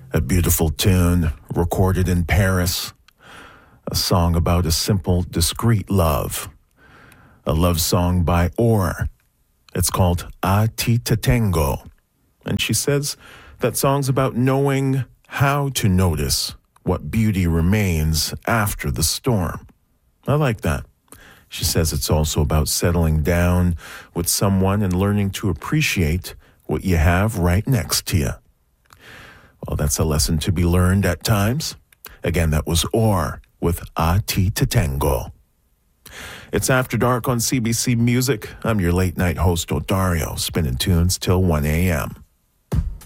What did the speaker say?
A beautiful tune recorded in Paris. A song about a simple, discreet love. A love song by Or. It's called A Ti Te Tengo. And she says that song's about knowing how to notice what beauty remains after the storm. I like that. She says it's also about settling down with someone and learning to appreciate what you have right next to you. Well, that's a lesson to be learned at times. Again, that was Or with A Ti Te Tengo. It's After Dark on CBC Music. I'm your late night host, Odario, spinning tunes till 1 a.m.